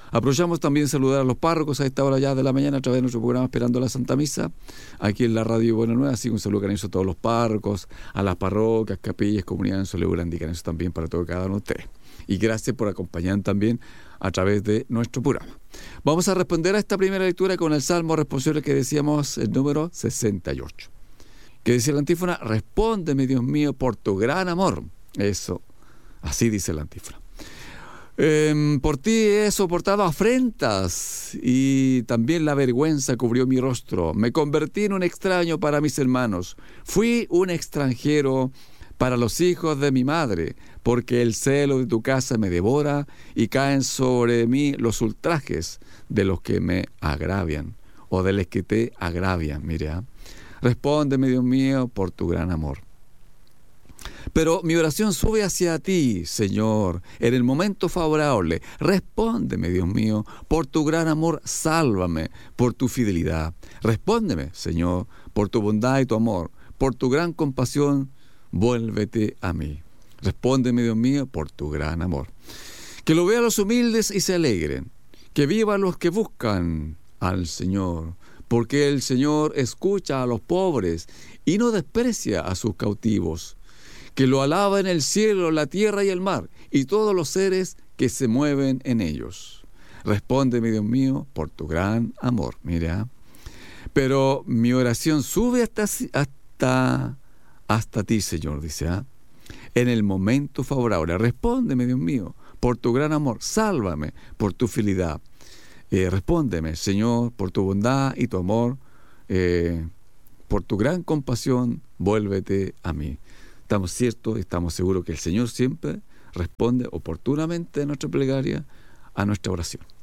Aprovechamos también saludar a los párrocos a esta hora ya de la mañana a través de nuestro programa Esperando la Santa Misa, aquí en la Radio Buena Nueva. Así que un saludo cariñoso a todos los párrocos, a las parroquias, capillas, comunidades en Soledad y cariñoso también para todo cada uno de ustedes. Y gracias por acompañarnos también a través de nuestro programa. Vamos a responder a esta primera lectura con el Salmo responsorial que decíamos, el número 68. Que dice la antífona: respóndeme, Dios mío, por tu gran amor. Eso, así dice la antífona. Por ti he soportado afrentas y también la vergüenza cubrió mi rostro. Me convertí en un extraño para mis hermanos. Fui un extranjero para los hijos de mi madre, porque el celo de tu casa me devora y caen sobre mí los ultrajes de los que me agravian o de los que te agravian. Mira, respóndeme, Dios mío, por tu gran amor. Pero mi oración sube hacia ti, Señor, en el momento favorable. Respóndeme, Dios mío, por tu gran amor, sálvame por tu fidelidad. Respóndeme, Señor, por tu bondad y tu amor, por tu gran compasión, vuélvete a mí. Respóndeme, Dios mío, por tu gran amor. Que lo vean los humildes y se alegren, que vivan los que buscan al Señor, porque el Señor escucha a los pobres y no desprecia a sus cautivos. Que lo alaben el cielo, la tierra y el mar, y todos los seres que se mueven en ellos. Respóndeme, Dios mío, por tu gran amor. Mira, pero mi oración sube hasta ti, Señor, dice, en el momento favorable. Respóndeme, Dios mío, por tu gran amor. Sálvame por tu fidelidad. Respóndeme, Señor, por tu bondad y tu amor, por tu gran compasión, vuélvete a mí. Estamos ciertos, estamos seguros que el Señor siempre responde oportunamente a nuestra plegaria, a nuestra oración.